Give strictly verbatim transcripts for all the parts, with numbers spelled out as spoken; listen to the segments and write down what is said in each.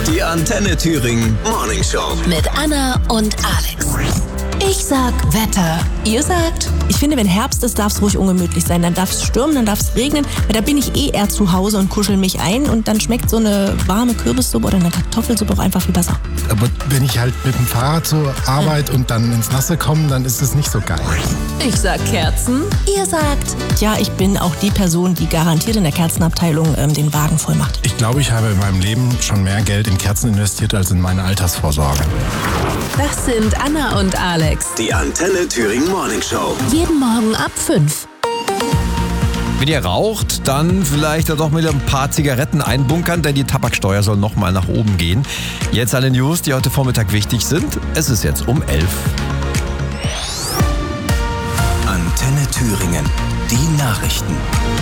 Die Antenne Thüringen Morning Show. Mit Anna und Alex. Ich sag Wetter. Ihr sagt? Ich finde, wenn Herbst ist, darf es ruhig ungemütlich sein. Dann darf es stürmen, dann darf es regnen. Weil da bin ich eh eher zu Hause und kuschel mich ein. Und dann schmeckt so eine warme Kürbissuppe oder eine Kartoffelsuppe auch einfach viel besser. Aber wenn ich halt mit dem Fahrrad zur Arbeit hm. und dann ins Nasse komme, dann ist es nicht so geil. Ich sag Kerzen. Ihr sagt? Tja, ich bin auch die Person, die garantiert in der Kerzenabteilung ähm, den Wagen voll macht. Ich glaube, ich habe in meinem Leben schon mehr Geld in Kerzen investiert als in meine Altersvorsorge. Das sind Anna und Alex. Die Antenne Thüringen Morning Show. Jeden Morgen ab fünf. Wenn ihr raucht, dann vielleicht doch mit ein paar Zigaretten einbunkern, denn die Tabaksteuer soll nochmal nach oben gehen. Jetzt alle News, die heute Vormittag wichtig sind. Es ist jetzt um elf. Antenne Thüringen. Die Nachrichten.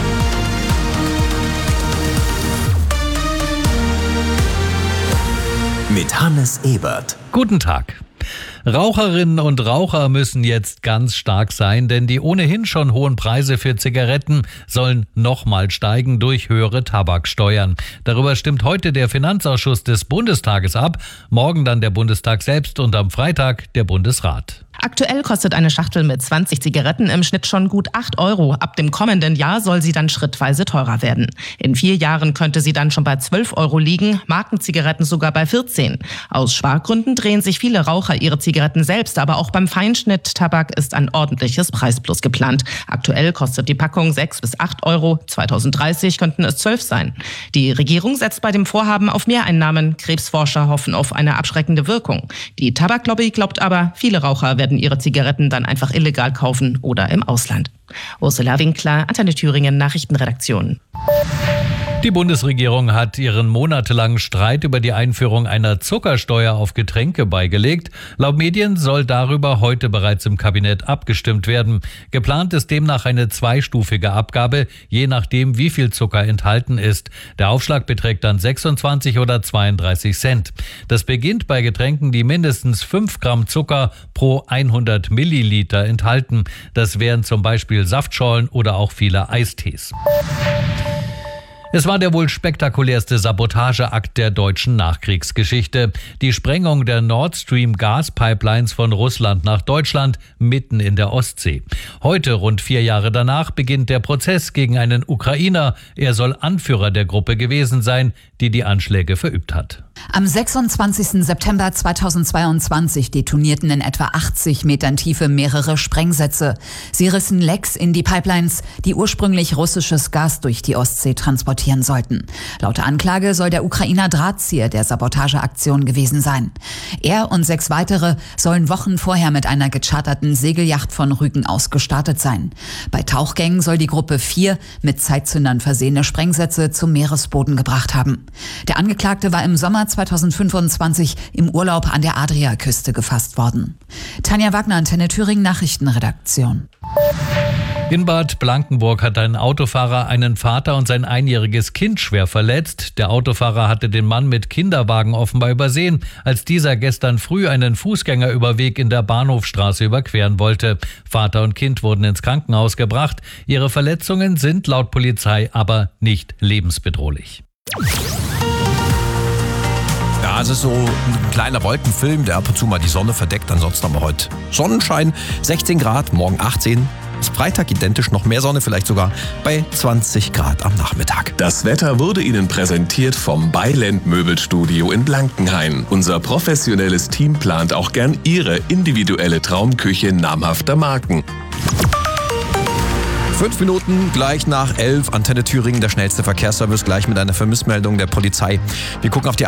Mit Hannes Ebert. Guten Tag. Raucherinnen und Raucher müssen jetzt ganz stark sein, denn die ohnehin schon hohen Preise für Zigaretten sollen nochmal steigen durch höhere Tabaksteuern. Darüber stimmt heute der Finanzausschuss des Bundestages ab, morgen dann der Bundestag selbst und am Freitag der Bundesrat. Aktuell kostet eine Schachtel mit zwanzig Zigaretten im Schnitt schon gut acht Euro. Ab dem kommenden Jahr soll sie dann schrittweise teurer werden. In vier Jahren könnte sie dann schon bei zwölf Euro liegen, Markenzigaretten sogar bei vierzehn. Aus Spargründen drehen sich viele Raucher ihre Zigaretten selbst, aber auch beim Feinschnitt-Tabak ist ein ordentliches Preisplus geplant. Aktuell kostet die Packung sechs bis acht Euro, zweitausenddreißig könnten es zwölf sein. Die Regierung setzt bei dem Vorhaben auf Mehreinnahmen. Krebsforscher hoffen auf eine abschreckende Wirkung. Die Tabaklobby glaubt aber, viele Raucher werden ihre Zigaretten dann einfach illegal kaufen oder im Ausland. Ursula Winkler, Antenne Thüringen Nachrichtenredaktion. Die Bundesregierung hat ihren monatelangen Streit über die Einführung einer Zuckersteuer auf Getränke beigelegt. Laut Medien soll darüber heute bereits im Kabinett abgestimmt werden. Geplant ist demnach eine zweistufige Abgabe, je nachdem, wie viel Zucker enthalten ist. Der Aufschlag beträgt dann sechsundzwanzig oder zweiunddreißig Cent. Das beginnt bei Getränken, die mindestens fünf Gramm Zucker pro hundert Milliliter enthalten. Das wären zum Beispiel Saftschorlen oder auch viele Eistees. Es war der wohl spektakulärste Sabotageakt der deutschen Nachkriegsgeschichte. Die Sprengung der Nord Stream Gaspipelines von Russland nach Deutschland mitten in der Ostsee. Heute, rund vier Jahre danach, beginnt der Prozess gegen einen Ukrainer. Er soll Anführer der Gruppe gewesen sein, die die Anschläge verübt hat. Am sechsundzwanzigsten September zweitausendzweiundzwanzig detonierten in etwa achtzig Metern Tiefe mehrere Sprengsätze. Sie rissen Lecks in die Pipelines, die ursprünglich russisches Gas durch die Ostsee transportieren sollten. Laut der Anklage soll der Ukrainer Drahtzieher der Sabotageaktion gewesen sein. Er und sechs weitere sollen Wochen vorher mit einer gecharterten Segelyacht von Rügen aus gestartet sein. Bei Tauchgängen soll die Gruppe vier mit Zeitzündern versehene Sprengsätze zum Meeresboden gebracht haben. Der Angeklagte war im Sommer zweitausendfünfundzwanzig im Urlaub an der Adriaküste gefasst worden. Tanja Wagner, Antenne Thüringen Nachrichtenredaktion. In Bad Blankenburg hat ein Autofahrer einen Vater und sein einjähriges Kind schwer verletzt. Der Autofahrer hatte den Mann mit Kinderwagen offenbar übersehen, als dieser gestern früh einen Fußgängerüberweg in der Bahnhofstraße überqueren wollte. Vater und Kind wurden ins Krankenhaus gebracht. Ihre Verletzungen sind laut Polizei aber nicht lebensbedrohlich. Ja, es ist so ein kleiner Wolkenfilm, der ab und zu mal die Sonne verdeckt. Ansonsten haben wir heute Sonnenschein, sechzehn Grad, morgen achtzehn. Ist Freitag identisch, noch mehr Sonne, vielleicht sogar bei zwanzig Grad am Nachmittag. Das Wetter wurde Ihnen präsentiert vom Beiland Möbelstudio in Blankenhain. Unser professionelles Team plant auch gern Ihre individuelle Traumküche namhafter Marken. Fünf Minuten gleich nach elf, Antenne Thüringen, der schnellste Verkehrsservice, gleich mit einer Vermissmeldung der Polizei. Wir gucken auf die